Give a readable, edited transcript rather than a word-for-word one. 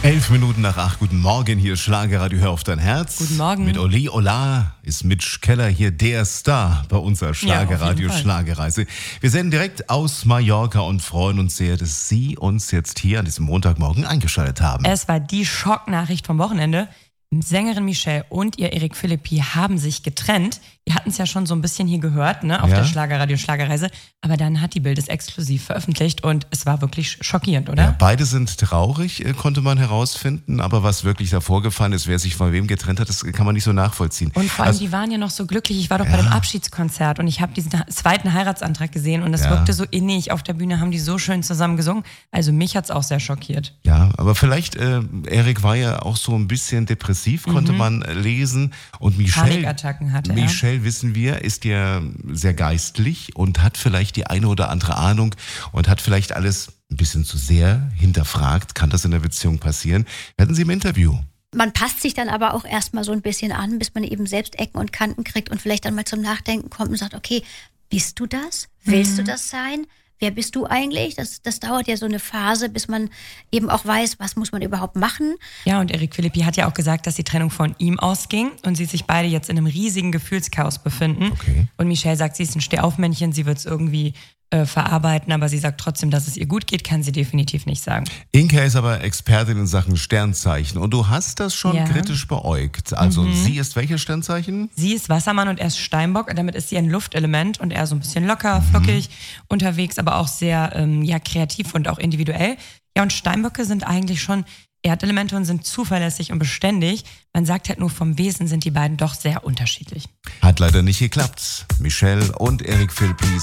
11 Minuten nach 8, guten Morgen, hier Schlagerradio, hör auf dein Herz. Guten Morgen. Mit Oli Ola ist Mitch Keller hier der Star bei unserer Schlagerradio Schlagerreise. Wir senden direkt aus Mallorca und freuen uns sehr, dass Sie uns jetzt hier an diesem Montagmorgen eingeschaltet haben. Es war die Schocknachricht vom Wochenende. Sängerin Michelle und ihr Erik Philippi haben sich getrennt. Wir hatten es ja schon so ein bisschen hier gehört, ne, auf der Schlagerradio Schlagerreise. Aber dann hat die Bild es exklusiv veröffentlicht und es war wirklich schockierend, oder? Ja, beide sind traurig, konnte man herausfinden. Aber was wirklich da vorgefallen ist, wer sich von wem getrennt hat, das kann man nicht so nachvollziehen. Und vor allem, die waren ja noch so glücklich. Ich war doch bei dem Abschiedskonzert und ich habe diesen zweiten Heiratsantrag gesehen und es wirkte so innig. Auf der Bühne haben die so schön zusammen gesungen. Also mich hat es auch sehr schockiert. Ja, aber vielleicht, Erik war ja auch so ein bisschen depressiv, konnte man lesen. Und Panikattacken hatte er. Michelle, wissen wir, ist ja sehr geistlich und hat vielleicht die eine oder andere Ahnung und hat vielleicht alles ein bisschen zu sehr hinterfragt. Kann das in der Beziehung passieren? Werden Sie im Interview. Man passt sich dann aber auch erstmal so ein bisschen an, bis man eben selbst Ecken und Kanten kriegt und vielleicht dann mal zum Nachdenken kommt und sagt, okay, bist du das? Willst du das sein? Wer bist du eigentlich? Das dauert ja so eine Phase, bis man eben auch weiß, was muss man überhaupt machen. Ja, und Erik Philippi hat ja auch gesagt, dass die Trennung von ihm ausging und sie sich beide jetzt in einem riesigen Gefühlschaos befinden. Okay. Und Michelle sagt, sie ist ein Stehaufmännchen, sie wird es irgendwie verarbeiten, aber sie sagt trotzdem, dass es ihr gut geht, kann sie definitiv nicht sagen. Inka ist aber Expertin in Sachen Sternzeichen und du hast das schon kritisch beäugt. Also sie ist welches Sternzeichen? Sie ist Wassermann und er ist Steinbock, damit ist sie ein Luftelement und er so ein bisschen locker, flockig unterwegs, aber auch sehr kreativ und auch individuell. Ja, und Steinböcke sind eigentlich schon Erdelemente und sind zuverlässig und beständig. Man sagt halt nur, vom Wesen sind die beiden doch sehr unterschiedlich. Hat leider nicht geklappt. Michelle und Erik Philippi